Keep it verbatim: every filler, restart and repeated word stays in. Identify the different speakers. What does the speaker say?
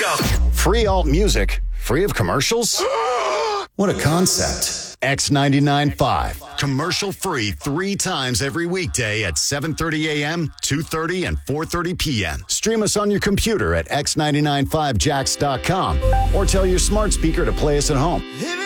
Speaker 1: go.
Speaker 2: Free alt music? Free of commercials? What a concept. X ninety-nine point five. Commercial free three times every weekday at seven thirty a.m., two thirty, and four thirty p.m. Stream us on your computer at x nine nine five jacks dot com or tell your smart speaker to play us at home.